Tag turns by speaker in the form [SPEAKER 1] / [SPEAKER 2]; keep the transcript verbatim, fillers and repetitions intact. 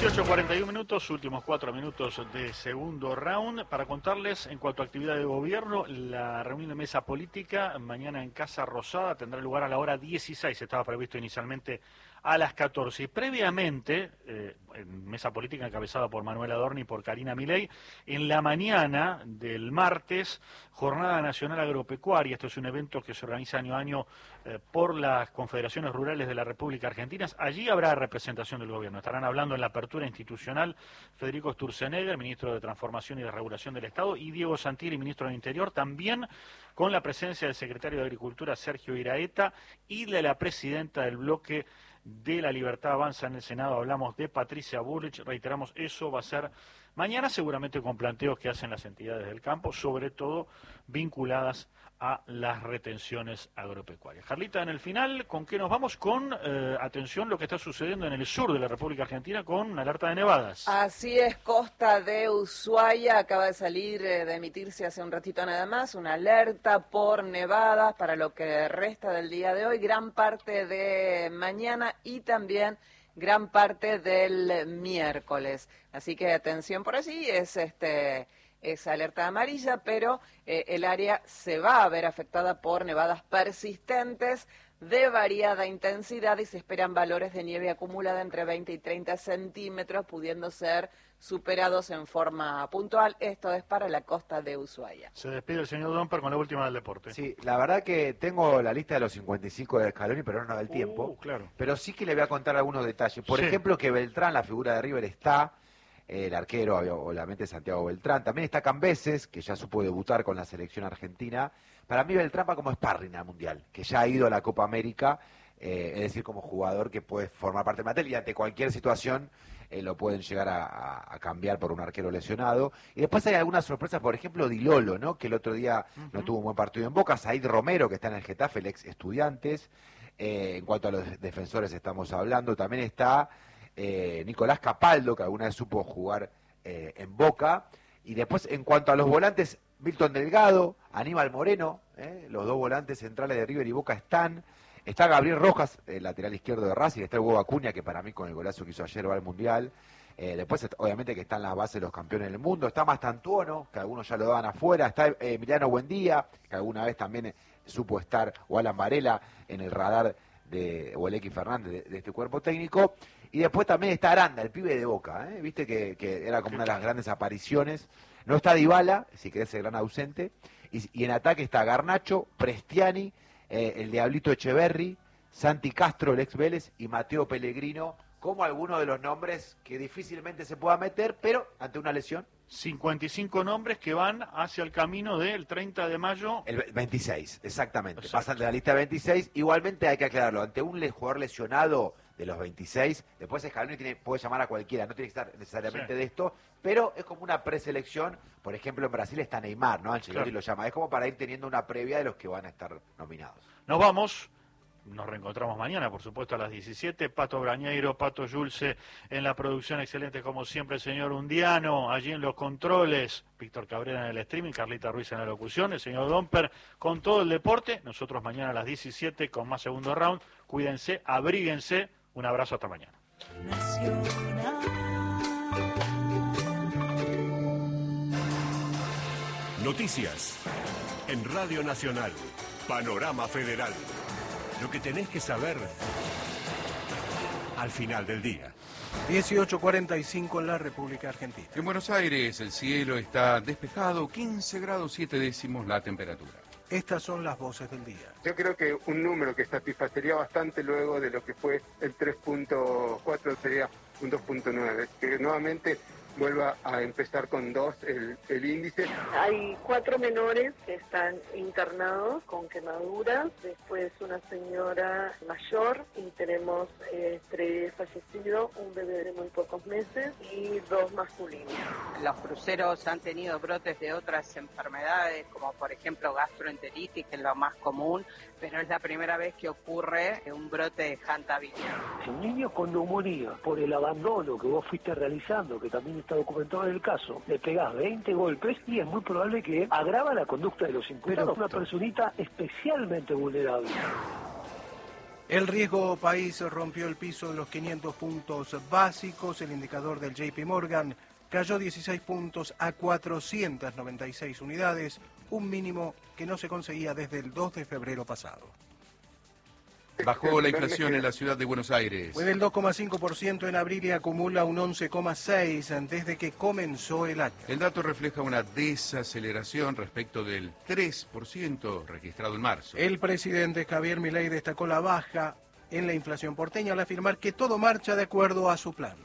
[SPEAKER 1] dieciocho cuarenta y uno minutos, últimos cuatro minutos de segundo round, para contarles en cuanto a actividad de gobierno, la reunión de mesa política mañana en Casa Rosada tendrá lugar a la hora dieciséis, estaba previsto inicialmente a las catorce. Y previamente, eh, en mesa política encabezada por Manuel Adorni y por Karina Milei, en la mañana del martes, Jornada Nacional Agropecuaria. Esto es un evento que se organiza año a año eh, por las confederaciones rurales de la República Argentina. Allí habrá representación del gobierno. Estarán hablando en la apertura institucional Federico Sturzenegger, ministro de Transformación y de Regulación del Estado, y Diego Santilli, ministro del Interior, también con la presencia del secretario de Agricultura, Sergio Iraeta, y de la presidenta del bloque de La Libertad Avanza en el Senado. Hablamos de Patricia Bullrich, reiteramos, eso va a ser mañana, seguramente con planteos que hacen las entidades del campo, sobre todo vinculadas a las retenciones agropecuarias. Carlita, en el final, ¿con qué nos vamos? Con, eh, atención, lo que está sucediendo en el sur de la República Argentina con una alerta de nevadas.
[SPEAKER 2] Así es, costa de Ushuaia, acaba de salir, eh, de emitirse hace un ratito nada más, una alerta por nevadas para lo que resta del día de hoy, gran parte de mañana y también gran parte del miércoles. Así que atención por allí, es este... es alerta amarilla, pero eh, el área se va a ver afectada por nevadas persistentes de variada intensidad y se esperan valores de nieve acumulada entre veinte y treinta centímetros, pudiendo ser superados en forma puntual. Esto es para la costa de Ushuaia.
[SPEAKER 1] Se despide el señor Domper con la última del deporte.
[SPEAKER 3] Sí, la verdad que tengo la lista de los cincuenta y cinco de Scaloni, pero no nos da el tiempo.
[SPEAKER 1] Uh, claro.
[SPEAKER 3] Pero sí que le voy a contar algunos detalles. Por
[SPEAKER 1] Sí.
[SPEAKER 3] ejemplo, que Beltrán, la figura de River, está... el arquero, obviamente, Santiago Beltrán. También está Cambeses, que ya supo debutar con la selección argentina. Para mí Beltrán va como sparring al Mundial, que ya ha ido a la Copa América, eh, es decir, como jugador que puede formar parte del plantel y ante cualquier situación eh, lo pueden llegar a, a, a cambiar por un arquero lesionado. Y después hay algunas sorpresas, por ejemplo, Di Lolo, ¿no? Que el otro día uh-huh. no tuvo un buen partido en Boca. Said Romero, que está en el Getafe, el ex Estudiantes. Eh, en cuanto a los defensores estamos hablando, también está... Eh, Nicolás Capaldo, que alguna vez supo jugar eh, en Boca, y después en cuanto a los volantes, Milton Delgado, Aníbal Moreno, eh, los dos volantes centrales de River y Boca están, está Gabriel Rojas, el lateral izquierdo de Racing, está el Hugo Acuña, que para mí con el golazo que hizo ayer va al Mundial, eh, después obviamente que están las bases de los campeones del mundo, está Mastantuono, que algunos ya lo daban afuera, está eh, Emiliano Buendía, que alguna vez también eh, supo estar, o Alan Varela, en el radar de, o el X Fernández de, de este cuerpo técnico. Y después también está Aranda, el pibe de Boca, ¿eh? Viste que, que era como una de las grandes apariciones. No está Dybala, si querés el gran ausente. Y, y en ataque está Garnacho, Prestiani, eh, el Diablito Echeverri, Santi Castro, el ex Vélez, y Mateo Pellegrino, como algunos de los nombres que difícilmente se pueda meter, pero ante una lesión.
[SPEAKER 1] cincuenta y cinco nombres que van hacia el camino del treinta de mayo.
[SPEAKER 3] El veintiséis, exactamente.
[SPEAKER 1] Exacto.
[SPEAKER 3] Pasan de la lista veintiséis. Igualmente hay que aclararlo, ante un jugador lesionado de los veintiséis, después Scaloni tiene, puede llamar a cualquiera, no tiene que estar necesariamente sí. de esto, pero es como una preselección. Por ejemplo, en Brasil está Neymar, ¿no? Ancelotti claro. lo llama. Es como para ir teniendo una previa de los que van a estar nominados.
[SPEAKER 1] Nos vamos. Nos reencontramos mañana, por supuesto, a las diecisiete. Pato Brañeiro, Pato Yulce en la producción, excelente como siempre el señor Undiano, allí en los controles, Víctor Cabrera en el streaming, Carlita Ruiz en la locución, el señor Domper con todo el deporte. Nosotros mañana a las diecisiete con más segundo round. Cuídense, abríguense. Un abrazo, hasta mañana.
[SPEAKER 4] Noticias en Radio Nacional. Panorama Federal. Lo que tenés que saber al final del día.
[SPEAKER 5] dieciocho cuarenta y cinco en la República Argentina.
[SPEAKER 6] En Buenos Aires el cielo está despejado, quince grados siete décimos la temperatura.
[SPEAKER 5] Estas son las voces del día.
[SPEAKER 7] Yo creo que un número que satisfacería bastante luego de lo que fue el tres punto cuatro sería un dos punto nueve, que nuevamente vuelva a empezar con dos el, el índice.
[SPEAKER 8] Hay cuatro menores que están internados con quemaduras, después una señora mayor y tenemos eh, tres fallecidos, un bebé de muy pocos meses y dos masculinos.
[SPEAKER 9] Los cruceros han tenido brotes de otras enfermedades, como por ejemplo gastroenteritis, que es lo más común, pero es la primera vez que ocurre un brote de hantavirus.
[SPEAKER 10] Un niño con neumonía, por el abandono que vos fuiste realizando, que también está documentado en el caso, le pegás veinte golpes y es muy probable que agrava la conducta de los imputados. Una personita especialmente vulnerable.
[SPEAKER 5] El riesgo país rompió el piso de los quinientos puntos básicos. El indicador del J P Morgan cayó dieciséis puntos a cuatrocientas noventa y seis unidades, un mínimo que no se conseguía desde el dos de febrero pasado.
[SPEAKER 6] Bajó la inflación en la ciudad de Buenos Aires.
[SPEAKER 5] Fue del dos coma cinco por ciento en abril y acumula un once coma seis por ciento desde que comenzó el año.
[SPEAKER 6] El dato refleja una desaceleración respecto del tres por ciento registrado en marzo.
[SPEAKER 5] El presidente Javier Milei destacó la baja en la inflación porteña al afirmar que todo marcha de acuerdo a su plan.